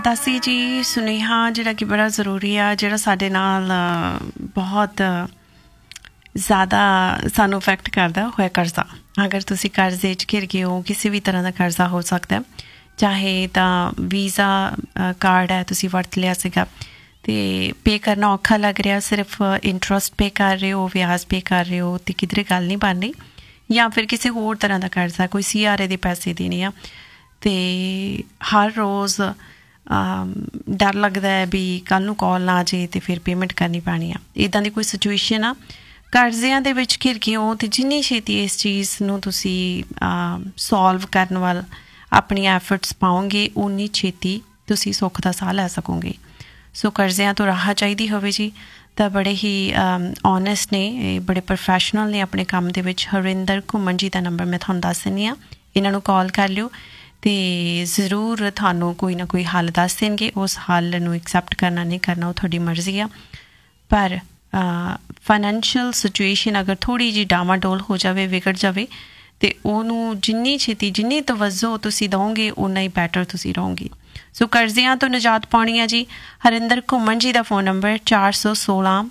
दासी जी सुनेहा जिहड़ा कि बड़ा ज़रूरी आ जिहड़ा साडे नाल बहुत ज़्यादा सानू इफैक्ट करदा होया कर्जा। अगर तुसी कर्जे च घिर गए हो किसी भी तरह का कर्जा हो सकता है, चाहे तां वीज़ा कार्ड है तुसी वरत लिया सीगा ते पे करना औखा लग रहा, सिर्फ इंटरस्ट पे कर रहे हो, ब्याज पे कर रहे हो तो किधरे गल नहीं बननी, या फिर किसी होर तरह का कर्जा कोई CRA दे पैसे देने आ ते हर रोज़ डर लगता है भी कल नूं कॉल ना आ जाए तो फिर पेमेंट करनी पैनी आ। इदां दी कोई सिचुएशन आ कर्जियां दे विच घिर के हो तो जिन्नी छेती इस चीज़ नूं तुसी सॉल्व करन वाल अपनी एफर्ट्स पाओगे उन्नी छेती तुसी सुख दा साह लै सकोगे। सो कर्जियां तो राहत चाहिदी होवे जी तो बड़े ही ऑनेस्ट ने, बड़े प्रोफैशनल ने अपने काम दे विच। हरिंदर घुम्मन जी का नंबर मैं तुहानूं दस दिंदी आ, इन्हां नूं कॉल कर लिओ तो जरूर थानू कोई ना कोई हल दस देंगे। उस हल नूं एक्सैप्ट करना नहीं करना वो थोड़ी मर्जी आ, पर फाइनैंशियल सिचुएशन अगर थोड़ी जी डामाडोल हो जाए, विगड़ जाए तो उन्होंने जिन्नी छेती जिन्नी तवज्जो तुसी दोगे उन्ना ही बैटर तुसी रहोगे। सो कर्जियां तो निजात पानी है जी। हरिंदर घुम्मन जी का फोन नंबर 416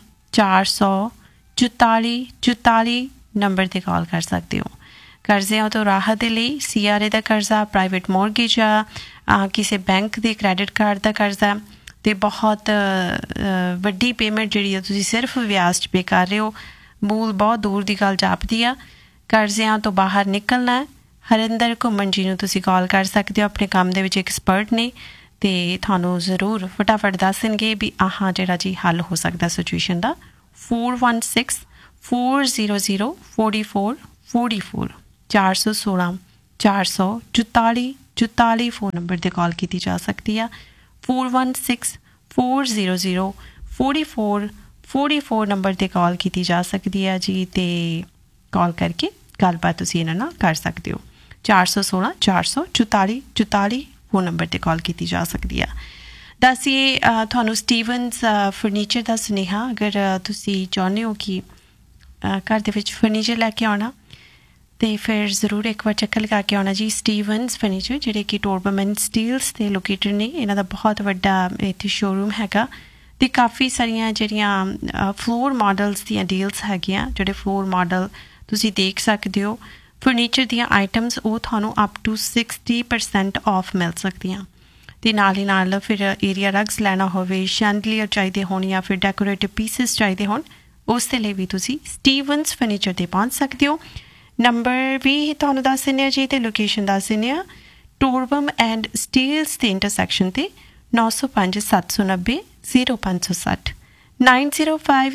444 44 नंबर पर कॉल कर सकते हो। कर्जियां तो राहत लिए CRA का कर्जा, प्राइवेट मॉर्गेज आ, किसी बैंक के क्रेडिट कार्ड का कर्जा तो बहुत वड्डी पेमेंट जी तुसी सिर्फ ब्याज पे कर रहे हो, मूल बहुत दूर की गल जापदी आ। कर्जियां तो बाहर निकलना है, हरिंदर घुम्मन जी नूं तुसी कॉल कर सकते हो, अपने काम दे विच एक्सपर्ट ने ते थानू जरूर फटाफट दस देंगे भी आह जिहड़ा जी हल हो सकता सिचुएशन का। 416 400 44 44 416 444 44 फोन नंबर पर कॉल की जा सकती है। 416 400 44 44 नंबर पर कॉल की जा सकती है जी, तो कॉल करके गलबात तुसी इन्हां नाल कर सकते हो। 416 444 44 फोन नंबर पर कॉल की जा सकती है। दसिए थानू स्टीवनस फर्नीचर का सुनेहा, अगर तुसी चाहुंदे हो कि घर दे विच फर्नीचर लैके आना तो फिर जरूर एक बार चक्कर लगा के आना जी। स्टीवनस फर्नीचर जिहड़े कि टोरबामैन स्टील्स ते लोकेटेड ने, इन्हां दा बहुत वड्डा इत्थे शोरूम हैगा ते काफ़ी सारियां जिहड़ियां फ्लोर मॉडल्स दियां डील्स हैगियां, जिहड़े फ्लोर मॉडल तुसी देख सकते हो। फर्नीचर दियां आइटम्स वो थानू अप टू 60% ऑफ मिल सकदियां ते नाल ही नाल फिर एरिया रग्स लैना होवे, शैंडलियर चाहिए होण या फिर डेकोरेटिव पीसिस चाहिए होण, उस दे लई भी तुसी स्टीवनस फर्नीचर ते पहुंच सकते हो। नंबर भी तुहानू दस दिंदे जी ते लोकेशन दस दिंदे आ। टोरबम एंड स्टील्स के इंटरसैक्शन ते 905 790 0560 905790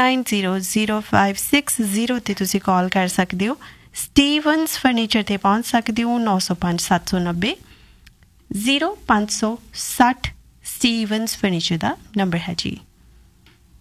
0560 ते तुसी कॉल कर सकते हो। स्टीवनस फर्नीचर ते पहुंच सकते हो 905 790 0560 स्टीवनस फर्नीचर का नंबर है जी।